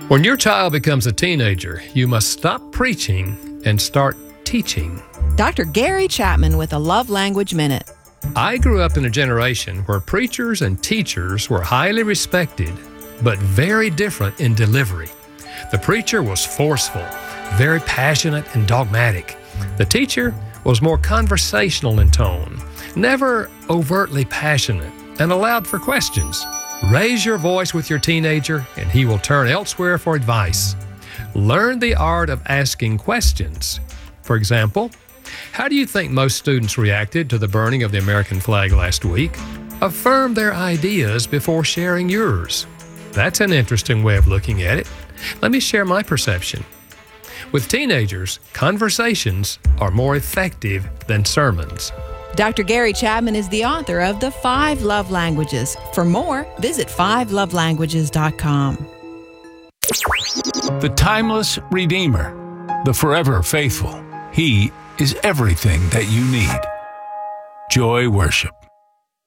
When your child becomes a teenager, you must stop preaching and start teaching. Dr. Gary Chapman with a Love Language Minute. I grew up in a generation where preachers and teachers were highly respected, but very different in delivery. The preacher was forceful, very passionate and dogmatic. The teacher was more conversational in tone, never overtly passionate, and allowed for questions. Raise your voice with your teenager, and he will turn elsewhere for advice. Learn the art of asking questions. For example, how do you think most students reacted to the burning of the American flag last week? Affirm their ideas before sharing yours. That's an interesting way of looking at it. Let me share my perception. With teenagers, conversations are more effective than sermons. Dr. Gary Chapman is the author of The 5 Love Languages. For more, visit 5lovelanguages.com. The timeless Redeemer, the forever faithful. He is everything that you need. Joy Worship.